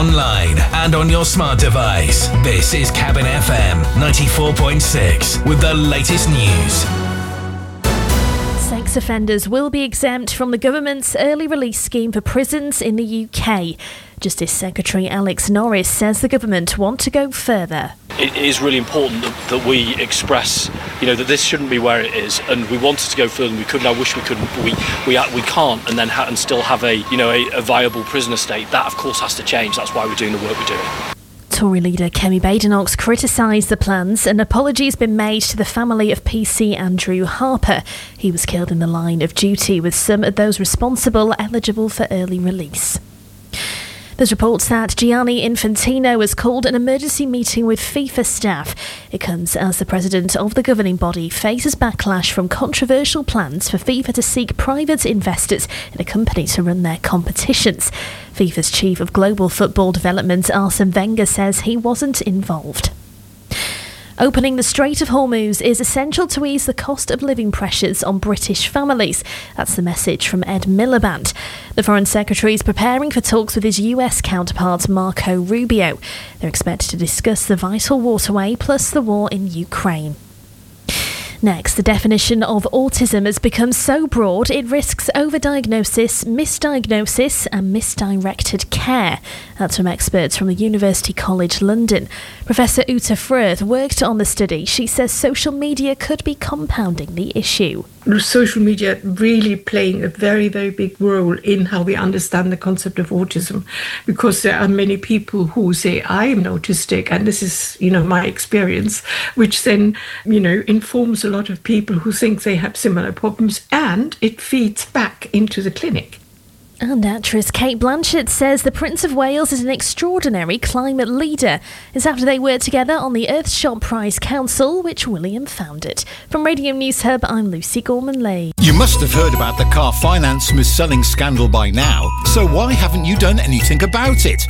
online and on your smart device. This is Cabin FM 94.6 with the latest news. Sex offenders will be exempt from the government's early release scheme for prisons in the UK. Justice Secretary Alex Norris says the government want to go further. It is really important that we express, that this shouldn't be where it is, and we wanted to go further than we could, and I wish we could, but we can't, and then and still have a viable prison estate. That, of course, has to change. That's why we're doing the work we're doing. Tory leader Kemi Badenoch criticised the plans. An apology has been made to the family of PC Andrew Harper. He was killed in the line of duty, with some of those responsible eligible for early release. There's reports that Gianni Infantino has called an emergency meeting with FIFA staff. It comes as the president of the governing body faces backlash from controversial plans for FIFA to seek private investors in a company to run their competitions. FIFA's chief of global football development, Arsene Wenger, says he wasn't involved. Opening the Strait of Hormuz is essential to ease the cost of living pressures on British families. That's the message from Ed Miliband. The Foreign Secretary is preparing for talks with his US counterpart Marco Rubio. They're expected to discuss the vital waterway plus the war in Ukraine. Next, the definition of autism has become so broad it risks overdiagnosis, misdiagnosis and misdirected care. That's from experts from the University College London. Professor Uta Frith worked on the study. She says social media could be compounding the issue. Social media really playing a very, very big role in how we understand the concept of autism, because there are many people who say, I am autistic, and this is, my experience, which then, informs a lot of people who think they have similar problems, and it feeds back into the clinic. And actress Cate Blanchett says the Prince of Wales is an extraordinary climate leader. It's after they worked together on the Earthshot Prize Council, which William founded. From Radio News Hub, I'm Lucy Gorman-Lee. You must have heard about the car finance mis-selling scandal by now, so why haven't you done anything about it?